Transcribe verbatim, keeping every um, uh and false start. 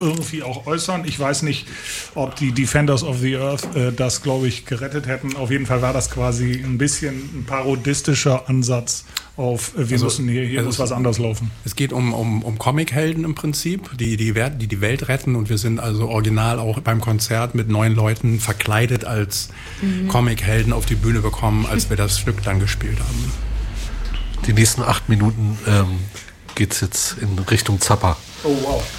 irgendwie auch äußern. Ich weiß nicht, ob die Defenders of the Earth äh, das, glaube ich, gerettet hätten. Auf jeden Fall war das quasi ein bisschen ein parodistischer Ansatz auf, äh, wir also, müssen hier, hier also muss was anders laufen. Es geht um, um, um Comichelden im Prinzip, die die, die die Welt retten, und wir sind also original auch beim Konzert mit neun Leuten verkleidet als mhm. Comichelden auf die Bühne bekommen, als wir das Stück dann gespielt haben. Die nächsten acht Minuten ähm, geht's jetzt in Richtung Zappa. Oh wow.